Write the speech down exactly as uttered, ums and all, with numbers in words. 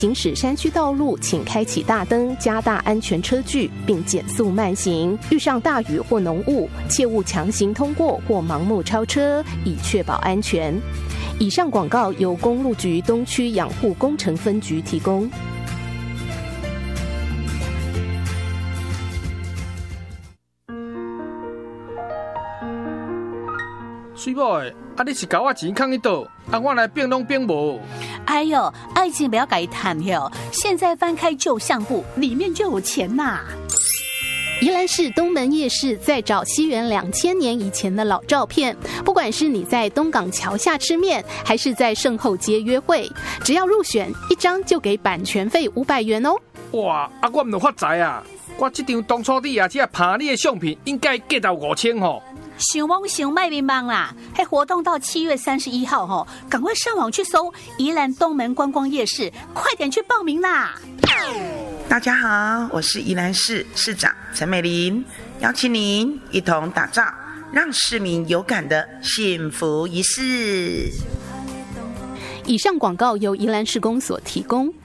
行驶山区道路，请开启大灯，加大安全车距，并减速慢行。遇上大雨或浓雾，切勿强行通过或盲目超车，以确保安全。以上广告由公路局东区养护工程分局提供。 水某的，啊，你是交我钱藏去倒？啊，我来变拢变无。 哎呦，爱情不要改谈哟！现在翻开旧相簿，里面就有钱呐。 宜兰市东门夜市在找西元两千年以前的老照片，不管是你在东港桥下吃面，还是在圣后街约会，只要入选一张就给版权费五百元哦。 哇，啊，我唔能发财啊！我这张当初你啊，只拍你的相片，应该价到五千吼。 想梦想卖面忙啦！还活动到七月三十一号吼，赶快上网去搜宜兰东门观光夜市，快点去报名啦！ 大家好，我是宜兰市市长陈美玲，邀请您一同打造让市民有感的幸福仪式。 以上广告由宜兰市公所提供。